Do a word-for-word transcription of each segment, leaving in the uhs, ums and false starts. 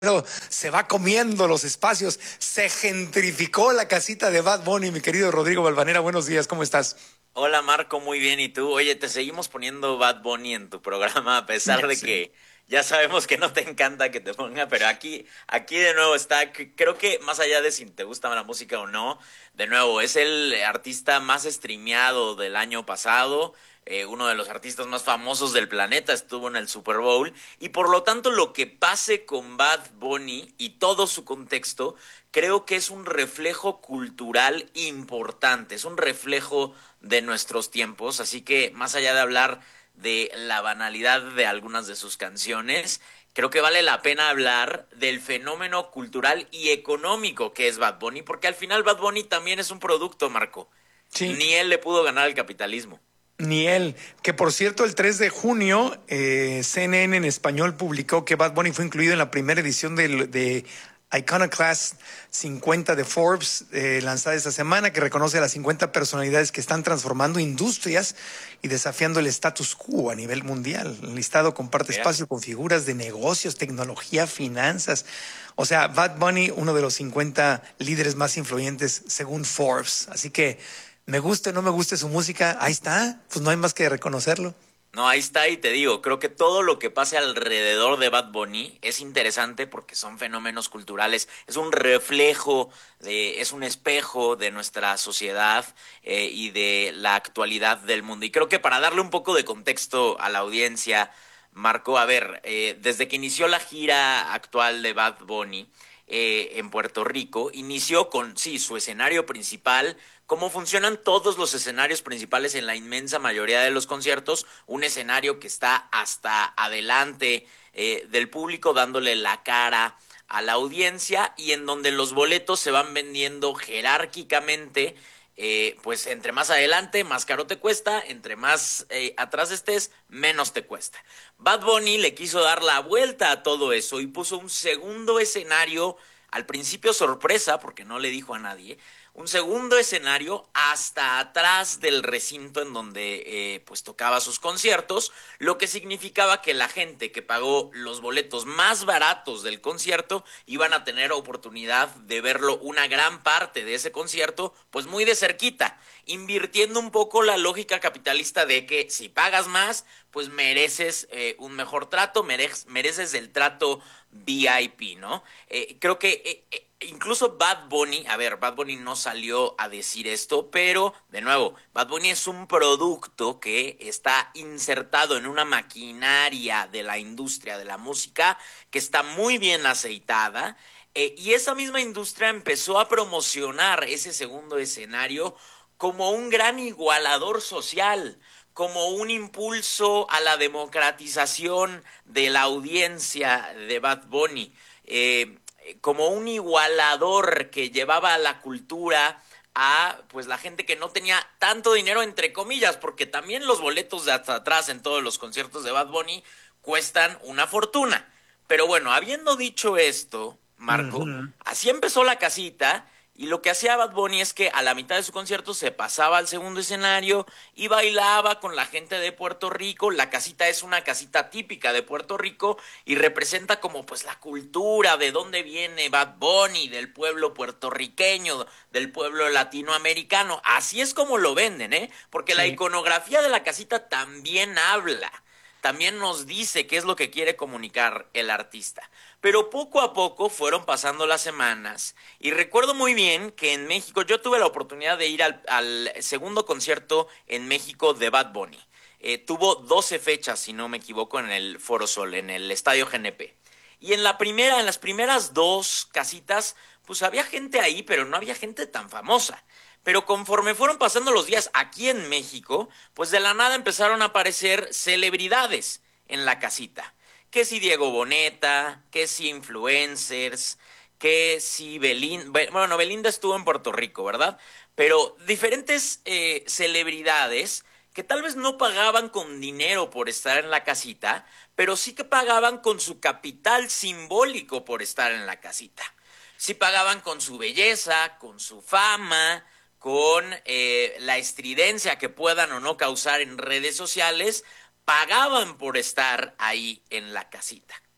Pero se va comiendo los espacios, se gentrificó la casita de Bad Bunny, mi querido Rodrigo Valvanera. Buenos días, ¿cómo estás? Hola Marco, muy bien. ¿Y tú? Oye, te seguimos poniendo Bad Bunny en tu programa a pesar Ya de sé. que ya sabemos que no te encanta que te ponga, pero aquí, aquí de nuevo está. C- Creo que más allá de si te gusta la música o no, de nuevo, es el artista más streameado del año pasado, eh, uno de los artistas más famosos del planeta, estuvo en el Super Bowl, y por lo tanto lo que pase con Bad Bunny y todo su contexto, creo que es un reflejo cultural importante, es un reflejo de nuestros tiempos, así que más allá de hablar de la banalidad de algunas de sus canciones, creo que vale la pena hablar del fenómeno cultural y económico que es Bad Bunny, porque al final Bad Bunny también es un producto, Marco. Sí, Ni él le pudo ganar al capitalismo. ni él. Que por cierto, el tres de junio, eh, C N N en español publicó que Bad Bunny fue incluido en la primera edición del- de, Iconoclast cincuenta de Forbes, eh, lanzada esta semana, que reconoce a las cincuenta personalidades que están transformando industrias y desafiando el status quo a nivel mundial. El listado comparte Mira. espacio con figuras de negocios, tecnología, finanzas. O sea, Bad Bunny, uno de los cincuenta líderes más influyentes según Forbes. Así que me guste o no me guste su música, ahí está, pues no hay más que reconocerlo. No, ahí está y te digo, creo que todo lo que pase alrededor de Bad Bunny es interesante porque son fenómenos culturales, es un reflejo, de, es un espejo de nuestra sociedad eh, y de la actualidad del mundo. Y creo que para darle un poco de contexto a la audiencia, Marco, a ver, eh, desde que inició la gira actual de Bad Bunny, eh, en Puerto Rico, inició con, sí, su escenario principal, cómo funcionan todos los escenarios principales en la inmensa mayoría de los conciertos, un escenario que está hasta adelante eh, del público dándole la cara a la audiencia y en donde los boletos se van vendiendo jerárquicamente, eh, pues entre más adelante, más caro te cuesta, entre más eh, atrás estés, menos te cuesta. Bad Bunny le quiso dar la vuelta a todo eso y puso un segundo escenario, al principio sorpresa, porque no le dijo a nadie, un segundo escenario hasta atrás del recinto en donde eh, pues tocaba sus conciertos, lo que significaba que la gente que pagó los boletos más baratos del concierto iban a tener oportunidad de verlo una gran parte de ese concierto pues muy de cerquita, invirtiendo un poco la lógica capitalista de que si pagas más pues mereces eh, un mejor trato, mereces, mereces el trato V I P, ¿no? Eh, creo que eh, eh, incluso Bad Bunny, a ver, Bad Bunny no salió a decir esto, pero de nuevo, Bad Bunny es un producto que está insertado en una maquinaria de la industria de la música que está muy bien aceitada. Eh, y esa misma industria empezó a promocionar ese segundo escenario como un gran igualador social, como un impulso a la democratización de la audiencia de Bad Bunny, eh, como un igualador que llevaba la cultura a pues la gente que no tenía tanto dinero entre comillas, porque también los boletos de hasta atrás en todos los conciertos de Bad Bunny cuestan una fortuna. Pero bueno, habiendo dicho esto, Marco, Ujú. así empezó la casita y lo que hacía Bad Bunny es que a la mitad de su concierto se pasaba al segundo escenario y bailaba con la gente de Puerto Rico. La casita es una casita típica de Puerto Rico y representa como pues la cultura de dónde viene Bad Bunny, del pueblo puertorriqueño, del pueblo latinoamericano. Así es como lo venden, ¿eh? Porque la Sí. iconografía de la casita también habla, también nos dice qué es lo que quiere comunicar el artista. Pero poco a poco fueron pasando las semanas y recuerdo muy bien que en México yo tuve la oportunidad de ir al, al segundo concierto en México de Bad Bunny. Eh, tuvo doce fechas, si no me equivoco, en el Foro Sol, en el Estadio G N P. Y en la primera, en las primeras dos casitas, pues había gente ahí, pero no había gente tan famosa. Pero conforme fueron pasando los días aquí en México, pues de la nada empezaron a aparecer celebridades en la casita. Que si Diego Boneta, que si influencers, que si Belinda, bueno, Belinda estuvo en Puerto Rico, ¿verdad? Pero diferentes eh, celebridades que tal vez no pagaban con dinero por estar en la casita, pero sí que pagaban con su capital simbólico por estar en la casita. Sí pagaban con su belleza, con su fama, con eh, la estridencia que puedan o no causar en redes sociales, pagaban por estar ahí en la casita.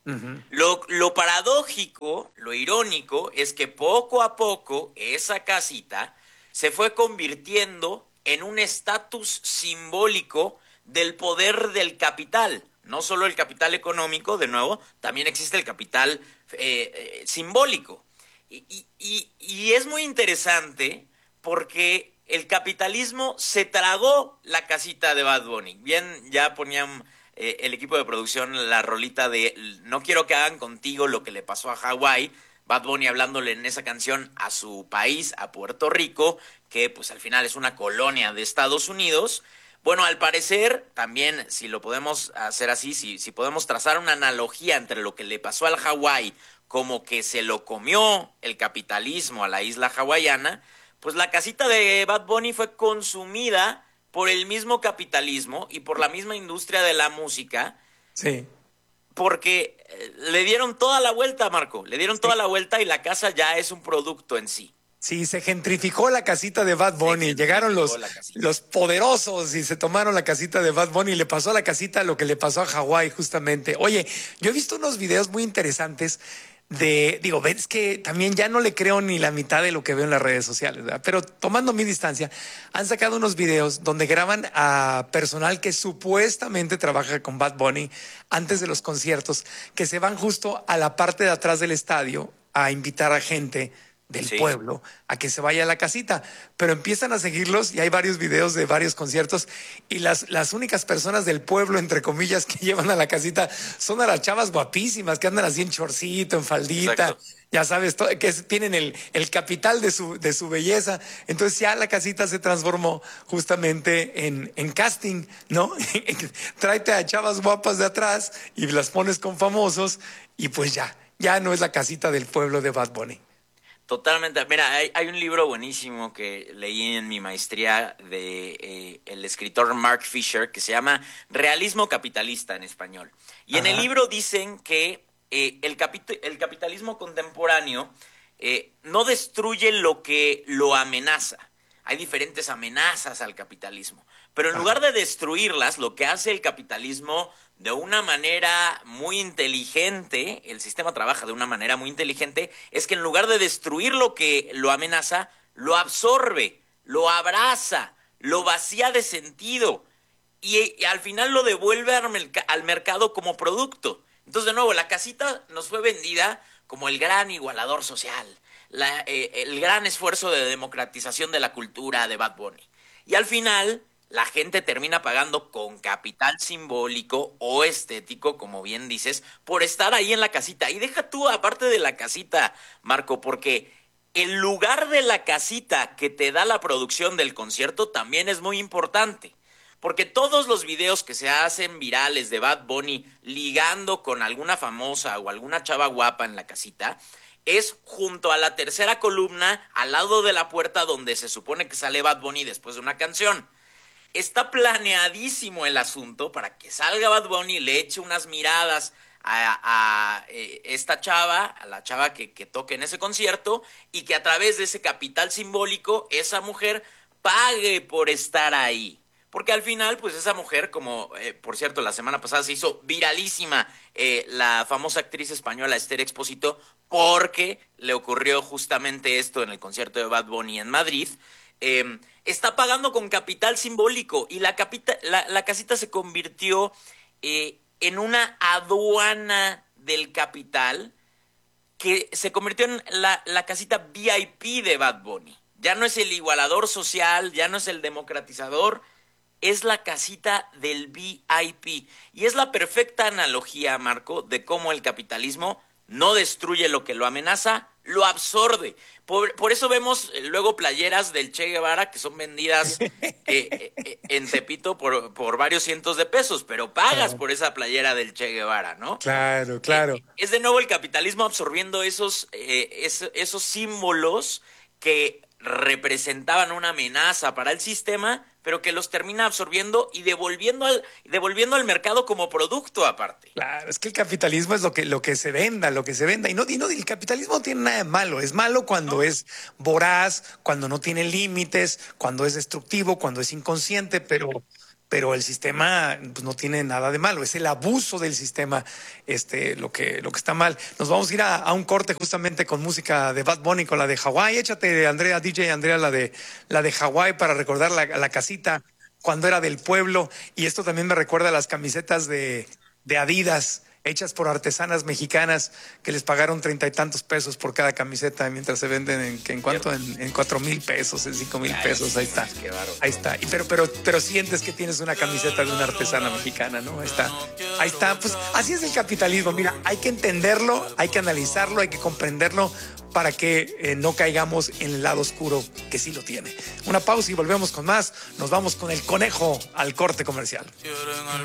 Ujú. Lo, lo paradójico, lo irónico, es que poco a poco esa casita se fue convirtiendo en un estatus simbólico del poder del capital. No solo el capital económico, de nuevo, también existe el capital eh, eh, simbólico. Y, y, y, y es muy interesante porque el capitalismo se tragó la casita de Bad Bunny. Bien, ya ponían eh, el equipo de producción la rolita de no quiero que hagan contigo lo que le pasó a Hawái. Bad Bunny hablándole en esa canción a su país, a Puerto Rico, que pues al final es una colonia de Estados Unidos. Bueno, al parecer, también, si lo podemos hacer así, si, si podemos trazar una analogía entre lo que le pasó al Hawái, como que se lo comió el capitalismo a la isla hawaiana, pues la casita de Bad Bunny fue consumida por el mismo capitalismo y por la misma industria de la música, Sí, porque eh, le dieron toda la vuelta, Marco, le dieron toda sí. la vuelta y la casa ya es un producto en sí. Sí, se gentrificó la casita de Bad Se Bunny. Llegaron gentrificó los, la casita. los poderosos y se tomaron la casita de Bad Bunny y le pasó a la casita lo que le pasó a Hawái, justamente. Oye, yo he visto unos videos muy interesantes de, digo, ves que también ya no le creo ni la mitad de lo que veo en las redes sociales, ¿verdad? Pero tomando mi distancia, han sacado unos videos donde graban a personal que supuestamente trabaja con Bad Bunny antes de los conciertos, que se van justo a la parte de atrás del estadio a invitar a gente del Sí. pueblo a que se vaya a la casita, pero empiezan a seguirlos y hay varios videos de varios conciertos y las, las únicas personas del pueblo, entre comillas, que llevan a la casita son a las chavas guapísimas que andan así en chorcito, en faldita, Exacto. ya sabes, to- que es- tienen el, el capital de su, de su belleza. Entonces ya la casita se transformó justamente en, en casting, ¿no? Tráete a chavas guapas de atrás y las pones con famosos y pues ya, ya no es la casita del pueblo de Bad Bunny. Totalmente. Mira, hay, hay un libro buenísimo que leí en mi maestría de eh, el escritor Mark Fisher que se llama Realismo Capitalista en español. Y en el Ajá. libro dicen que eh, el, capit- el capitalismo contemporáneo eh, no destruye lo que lo amenaza. Hay diferentes amenazas al capitalismo. Pero en lugar Ajá. de destruirlas, lo que hace el capitalismo de una manera muy inteligente, el sistema trabaja de una manera muy inteligente, es que en lugar de destruir lo que lo amenaza, lo absorbe, lo abraza, lo vacía de sentido y, y al final lo devuelve al, merc- al mercado como producto. Entonces, de nuevo, la casita nos fue vendida como el gran igualador social, la, eh, el gran esfuerzo de democratización de la cultura de Bad Bunny. Y al final, la gente termina pagando con capital simbólico o estético, como bien dices, por estar ahí en la casita. Y deja tú, aparte de la casita, Marco, porque el lugar de la casita que te da la producción del concierto también es muy importante. Porque todos los videos que se hacen virales de Bad Bunny ligando con alguna famosa o alguna chava guapa en la casita, es junto a la tercera columna, al lado de la puerta donde se supone que sale Bad Bunny después de una canción. Está planeadísimo el asunto para que salga Bad Bunny, le eche unas miradas a, a eh, esta chava, a la chava que, que toque en ese concierto, y que a través de ese capital simbólico, esa mujer pague por estar ahí. Porque al final, pues esa mujer, como eh, por cierto, la semana pasada se hizo viralísima eh, la famosa actriz española Esther Expósito, porque le ocurrió justamente esto en el concierto de Bad Bunny en Madrid. Eh, está pagando con capital simbólico y la, capita, la, la casita se convirtió eh, en una aduana del capital que se convirtió en la, la casita V I P de Bad Bunny. Ya no es el igualador social, ya no es el democratizador, es la casita del V I P. Y es la perfecta analogía, Marco, de cómo el capitalismo no destruye lo que lo amenaza, lo absorbe. Por, por eso vemos eh, luego playeras del Che Guevara que son vendidas eh, eh, en Tepito por, por varios cientos de pesos, pero pagas Ah, por esa playera del Che Guevara, ¿no? claro, Eh, claro. es de nuevo el capitalismo absorbiendo esos, eh, es- esos símbolos que representaban una amenaza para el sistema, pero que los termina absorbiendo y devolviendo al, devolviendo al mercado como producto aparte. Claro, es que el capitalismo es lo que, lo que se venda, lo que se venda. Y no, y no, el capitalismo no tiene nada de malo. Es malo cuando ¿No? es voraz, cuando no tiene límites, cuando es destructivo, cuando es inconsciente, pero pero el sistema pues, no tiene nada de malo, es el abuso del sistema este, lo, que, lo que está mal. Nos vamos a ir a, a un corte justamente con música de Bad Bunny, con la de Hawái. Échate, Andrea, D J Andrea, la de, la de Hawái para recordar la, la casita cuando era del pueblo. Y esto también me recuerda a las camisetas de, de Adidas, hechas por artesanas mexicanas que les pagaron treinta y tantos pesos por cada camiseta, mientras se venden en, ¿en cuánto? En, en cuatro mil pesos, en cinco mil pesos, ahí está, ahí está. Y pero, pero, pero sientes que tienes una camiseta de una artesana mexicana, ¿no? Ahí está, ahí está, pues así es el capitalismo, mira, hay que entenderlo, hay que analizarlo, hay que comprenderlo para que eh, no caigamos en el lado oscuro que sí lo tiene. Una pausa y volvemos con más, nos vamos con el conejo al corte comercial.